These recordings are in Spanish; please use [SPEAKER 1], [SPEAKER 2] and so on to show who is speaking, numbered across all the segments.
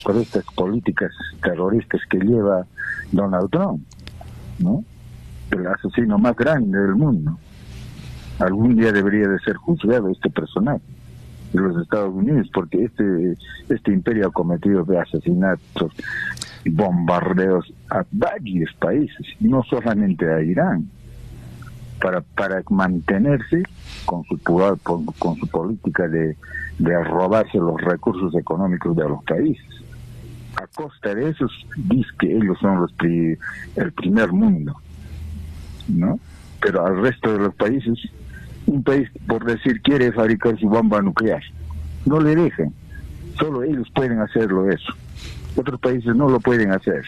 [SPEAKER 1] por estas políticas terroristas que lleva Donald Trump, ¿no? El asesino más grande del mundo. Algún día debería de ser juzgado este personaje de los Estados Unidos, porque este imperio ha cometido de asesinatos y bombardeos a varios países, no solamente a Irán, para mantenerse con su política de robarse los recursos económicos de los países. A costa de esos, dice que ellos son el primer mundo, ¿no? Pero al resto de los países, un país, por decir, quiere fabricar su bomba nuclear, no le dejan, solo ellos pueden hacerlo eso, otros países no lo pueden hacer.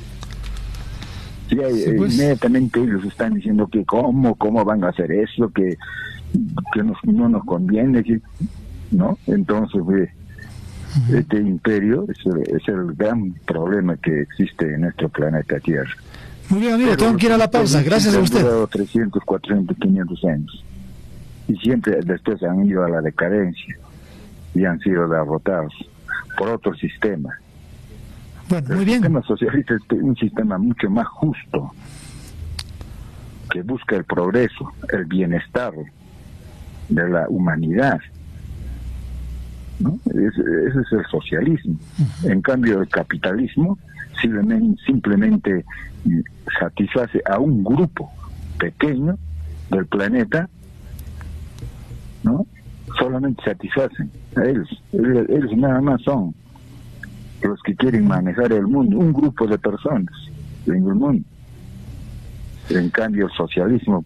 [SPEAKER 1] Ya, sí, pues, inmediatamente ellos están diciendo que cómo van a hacer eso, que no nos conviene, ¿no? Entonces, este imperio es el gran problema que existe en nuestro planeta Tierra.
[SPEAKER 2] Muy bien, amigo, tengo que ir a la pausa. Gracias a usted.
[SPEAKER 1] Han durado 300, 400, 500 años. Y siempre después han ido a la decadencia y han sido derrotados por otro sistema.
[SPEAKER 2] Bueno, muy bien.
[SPEAKER 1] El sistema socialista es un sistema mucho más justo, que busca el progreso, el bienestar de la humanidad, ¿no? Ese es el socialismo. En cambio, el capitalismo simplemente satisface a un grupo pequeño del planeta, ¿no? Solamente satisfacen a ellos. Ellos nada más son los que quieren manejar el mundo, un grupo de personas en el mundo. En cambio, el socialismo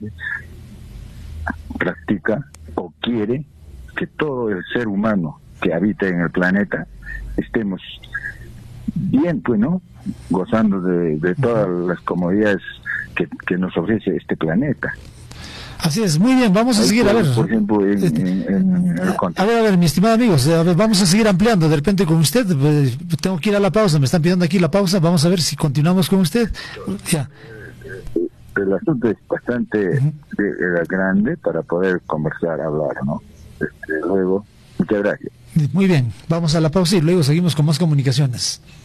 [SPEAKER 1] practica o quiere que todo el ser humano que habita en el planeta estemos bien, pues, ¿no? Gozando de todas las comodidades que nos ofrece este planeta.
[SPEAKER 2] Así es, muy bien, vamos a seguir, a ver.
[SPEAKER 1] Por ejemplo,
[SPEAKER 2] a ver, mi estimado amigos, vamos a seguir ampliando de repente con usted. Tengo que ir a la pausa, me están pidiendo aquí la pausa, vamos a ver si continuamos con usted. Ya.
[SPEAKER 1] El asunto es bastante grande para poder conversar, hablar, ¿no? Luego, muchas gracias.
[SPEAKER 2] Muy bien, vamos a la pausa y luego seguimos con más comunicaciones.